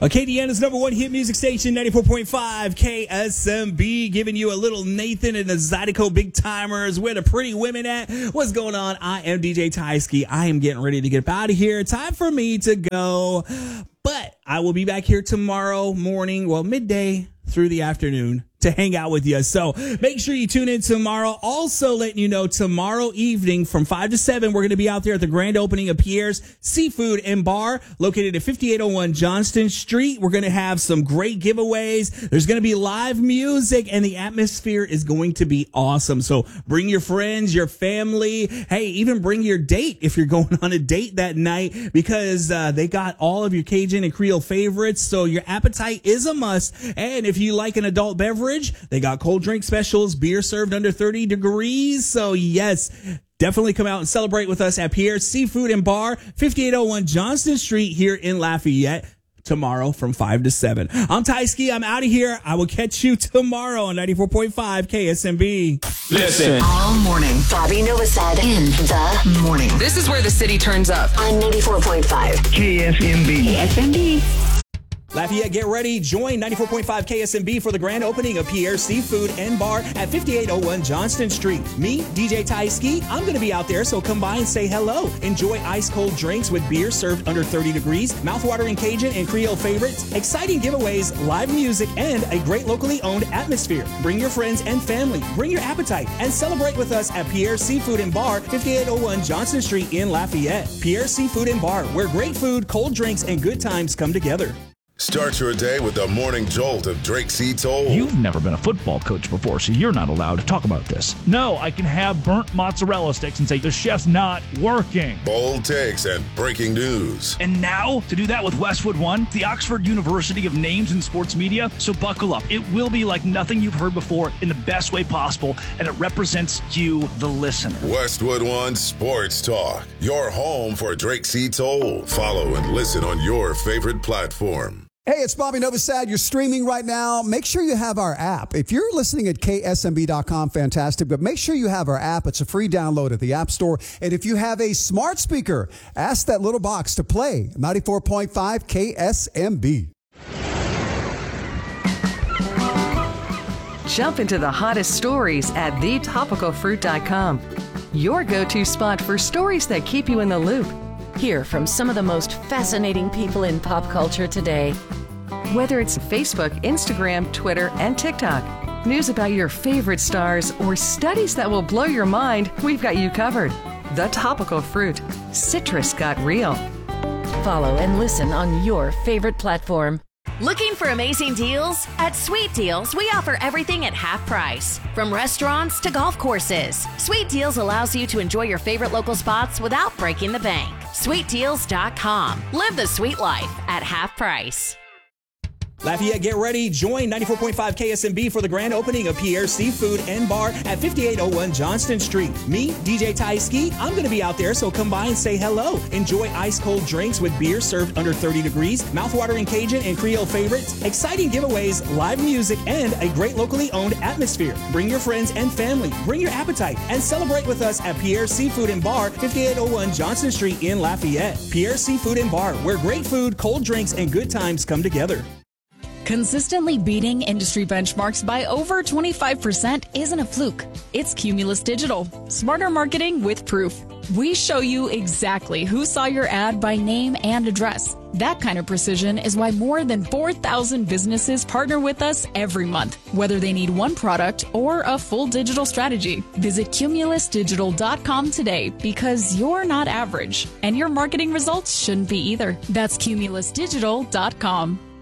Acadiana's number one hit music station, 94.5 KSMB, giving you a little Nathan and the Zydeco Big Timers. Where the pretty women at? What's going on? I am DJ Tyski. I am getting ready to get out of here. Time for me to go. But I will be back here tomorrow morning, midday through the afternoon to hang out with you. So make sure you tune in tomorrow. Also letting you know, tomorrow evening from 5 to 7, we're going to be out there at the grand opening of Pierre's Seafood and Bar, located at 5801 Johnston Street. We're going to have some great giveaways. There's going to be live music, and the atmosphere is going to be awesome. So bring your friends, your family. Hey, even bring your date if you're going on a date that night, because they got all of your Cajun and Creole favorites. So your appetite is a must. And if you like an adult beverage, they got cold drink specials, beer served under 30 degrees. So yes, definitely come out and celebrate with us at Pierre's Seafood and Bar, 5801 Johnston Street here in Lafayette, tomorrow from 5 to 7. I'm Tyski. I'm out of here. I will catch you tomorrow on 94.5 KSMB. Listen. All morning, Bobby Novosad in the morning. This is where the city turns up. On 94.5 KSMB. KSMB. Lafayette, get ready. Join 94.5 KSMB for the grand opening of Pierre's Seafood and Bar at 5801 Johnston Street. Me, DJ Tyski, I'm going to be out there, so come by and say hello. Enjoy ice-cold drinks with beer served under 30 degrees, mouthwatering Cajun and Creole favorites, exciting giveaways, live music, and a great locally owned atmosphere. Bring your friends and family. Bring your appetite and celebrate with us at Pierre's Seafood and Bar, 5801 Johnston Street in Lafayette. Pierre's Seafood and Bar, where great food, cold drinks, and good times come together. Start your day with the morning jolt of Drake C. Toll. You've never been a football coach before, so you're not allowed to talk about this. No, I can have burnt mozzarella sticks and say the chef's not working. Bold takes and breaking news. And now, to do that with Westwood One, the Oxford University of Names in Sports Media. So buckle up. It will be like nothing you've heard before in the best way possible, and it represents you, the listener. Westwood One Sports Talk, your home for Drake C. Toll. Follow and listen on your favorite platform. Hey, it's Bobby Novosad. You're streaming right now. Make sure you have our app. If you're listening at ksmb.com, fantastic, but make sure you have our app. It's a free download at the App Store. And if you have a smart speaker, ask that little box to play 94.5 KSMB. Jump into the hottest stories at thetopicalfruit.com. Your go-to spot for stories that keep you in the loop. Hear from some of the most fascinating people in pop culture today. Whether it's Facebook, Instagram, Twitter, and TikTok, news about your favorite stars, or studies that will blow your mind, we've got you covered. The Topical Fruit. Citrus got real. Follow and listen on your favorite platform. Looking for amazing deals? At Sweet Deals, we offer everything at half price. From restaurants to golf courses, Sweet Deals allows you to enjoy your favorite local spots without breaking the bank. SweetDeals.com. Live the sweet life at half price. Lafayette, get ready. Join 94.5 KSMB for the grand opening of Pierre's Seafood and Bar at 5801 Johnston Street. Me, DJ Tyski, I'm going to be out there, so come by and say hello. Enjoy ice-cold drinks with beer served under 30 degrees, mouthwatering Cajun and Creole favorites, exciting giveaways, live music, and a great locally owned atmosphere. Bring your friends and family. Bring your appetite and celebrate with us at Pierre's Seafood and Bar, 5801 Johnston Street in Lafayette. Pierre's Seafood and Bar, where great food, cold drinks, and good times come together. Consistently beating industry benchmarks by over 25% isn't a fluke. It's Cumulus Digital. Smarter marketing with proof. We show you exactly who saw your ad by name and address. That kind of precision is why more than 4,000 businesses partner with us every month, whether they need one product or a full digital strategy. Visit cumulusdigital.com today, because you're not average, and your marketing results shouldn't be either. That's cumulusdigital.com.